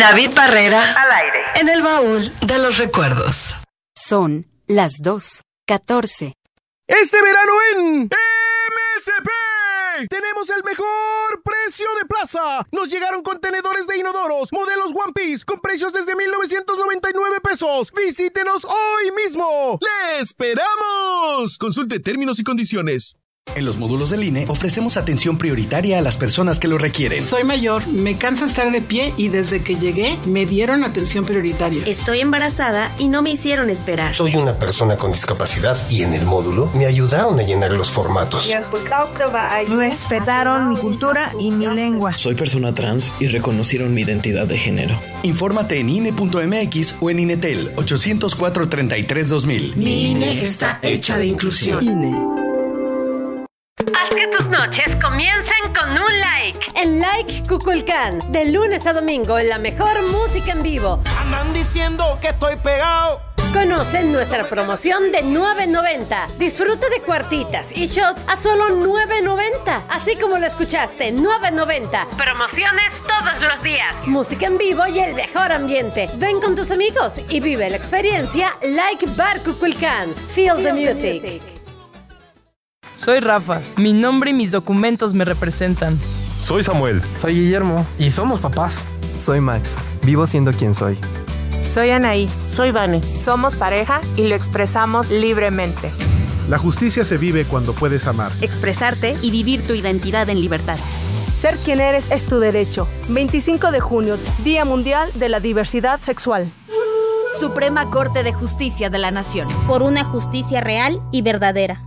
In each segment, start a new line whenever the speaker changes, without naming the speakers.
David Barrera al aire en el baúl de los recuerdos.
Son las 2:14.
Este verano en MSP tenemos el mejor precio de plaza. Nos llegaron contenedores de inodoros, modelos One Piece, con precios desde 1,999 pesos. Visítenos hoy mismo. ¡Le esperamos! Consulte términos y condiciones.
En los módulos del INE ofrecemos atención prioritaria a las personas que lo requieren.
Soy mayor, me cansa estar de pie y desde que llegué me dieron atención prioritaria.
Estoy embarazada y no me hicieron esperar.
Soy una persona con discapacidad y en el módulo me ayudaron a llenar los formatos.
Respetaron mi cultura y mi lengua.
Soy persona trans y reconocieron mi identidad de género.
Infórmate en INE.mx o en INETEL 804-33-2000.
Mi INE está hecha de inclusión.
INE.
Haz que tus noches comiencen con un like. El Like Kukulkan. De lunes a domingo, la mejor música en vivo.
Andan diciendo que estoy pegado.
Conoce nuestra promoción de $9.90. Disfruta de cuartitas y shots a solo $9.90. Así como lo escuchaste, $9.90. Promociones todos los días. Música en vivo y el mejor ambiente. Ven con tus amigos y vive la experiencia Like Bar Kukulkan. Feel the music.
Soy Rafa, mi nombre y mis documentos me representan.
Soy Samuel.
Soy Guillermo y somos papás.
Soy Max, vivo siendo quien soy.
Soy Anaí.
Soy Vane.
Somos pareja y lo expresamos libremente.
La justicia se vive cuando puedes amar,
expresarte y vivir tu identidad en libertad.
Ser quien eres es tu derecho. 25 de junio, Día Mundial de la Diversidad Sexual.
Suprema Corte de Justicia de la Nación. Por una justicia real y verdadera.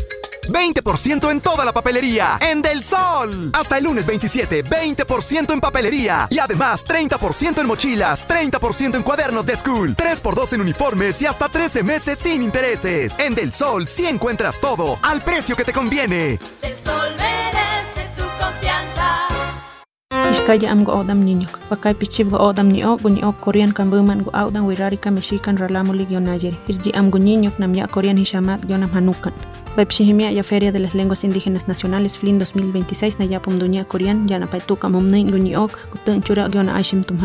20% en toda la papelería en Del Sol. Hasta el lunes 27, 20% en papelería. Y además 30% en mochilas, 30% en cuadernos de school, 3x2 en uniformes y hasta 13 meses sin intereses. En Del Sol sí encuentras todo al precio que te conviene.
Del Sol merece tu confianza.
Iskaya am go odam niñok. Pakai pichib go odam ni ok Korean kambuman go odam wirari ka Mexican ralamulig yonayeri. Irji am go niñok nam ya Korean hishamat yonam hanukan. Pepshihimia ya Feria de las Lenguas Indígenas Nacionales FLIN 2026 na yapum dunia Korean yana paituka mumning guniok kutun chura yona aishim tum